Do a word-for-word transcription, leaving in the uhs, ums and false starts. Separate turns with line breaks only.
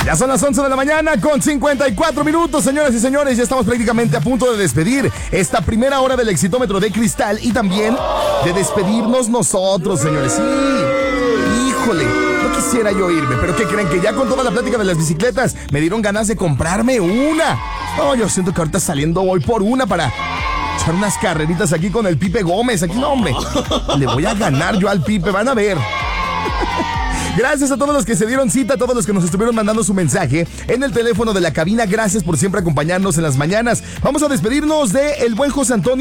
Ya son las once de la mañana con cincuenta y cuatro minutos, señoras y señores. Ya estamos prácticamente a punto de despedir esta primera hora del Exitómetro de Cristal y también de despedirnos nosotros, señores. Sí, híjole, no quisiera yo irme, pero ¿qué creen? Que ya con toda la plática de las bicicletas me dieron ganas de comprarme una. No, yo siento que ahorita saliendo voy por una para echar unas carreritas aquí con el Pipe Gómez. Aquí no, hombre, le voy a ganar yo al Pipe, van a ver. Gracias a todos los que se dieron cita, a todos los que nos estuvieron mandando su mensaje en el teléfono de la cabina. Gracias por siempre acompañarnos en las mañanas. Vamos a despedirnos de el buen José Antonio